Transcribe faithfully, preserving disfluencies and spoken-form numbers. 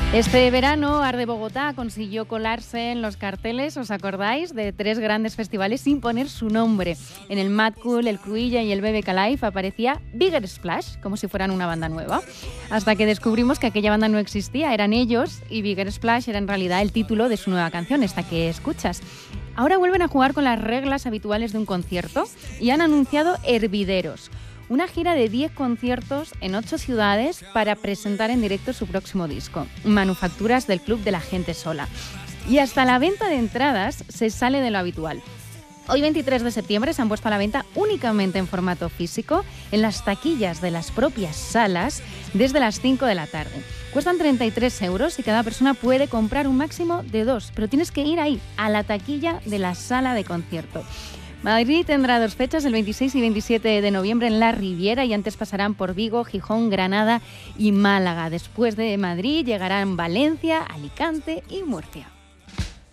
Este verano, Art de Bogotá consiguió colarse en los carteles, ¿os acordáis?, de tres grandes festivales sin poner su nombre. En el Mad Cool, el Cruilla y el B B K Live aparecía Bigger Splash, como si fueran una banda nueva. Hasta que descubrimos que aquella banda no existía, eran ellos, y Bigger Splash era en realidad el título de su nueva canción, esta que escuchas. Ahora vuelven a jugar con las reglas habituales de un concierto y han anunciado Hervideros, una gira de diez conciertos en ocho ciudades para presentar en directo su próximo disco, Manufacturas del Club de la Gente Sola. Y hasta la venta de entradas se sale de lo habitual. Hoy, veintitrés de septiembre, se han puesto a la venta únicamente en formato físico en las taquillas de las propias salas desde las cinco de la tarde. Cuestan treinta y tres euros y cada persona puede comprar un máximo de dos, pero tienes que ir ahí, a la taquilla de la sala de concierto. Madrid tendrá dos fechas, el veintiséis y veintisiete de noviembre en la Riviera, y antes pasarán por Vigo, Gijón, Granada y Málaga. Después de Madrid llegarán Valencia, Alicante y Murcia.